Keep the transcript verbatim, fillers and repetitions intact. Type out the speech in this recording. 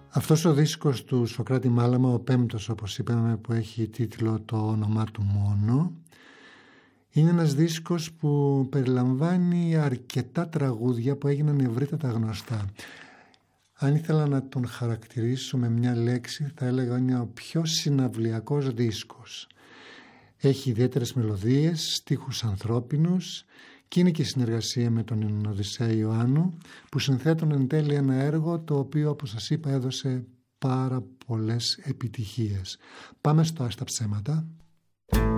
Αυτός ο δίσκος του Σωκράτη Μάλαμα, ο πέμπτος όπως είπαμε, που έχει τίτλο «Το όνομά του μόνο», είναι ένας δίσκος που περιλαμβάνει αρκετά τραγούδια που έγιναν ευρύτατα γνωστά. Αν ήθελα να τον χαρακτηρίσω με μια λέξη, θα έλεγα είναι ο πιο συναυλιακός δίσκος. Έχει ιδιαίτερες μελωδίες, στίχους ανθρώπινους και είναι και συνεργασία με τον Οδυσσέα Ιωάννου, που συνθέτουν εν τέλει ένα έργο το οποίο, όπως σας είπα, έδωσε πάρα πολλές επιτυχίες. Πάμε στο «Ας τα ψέματα».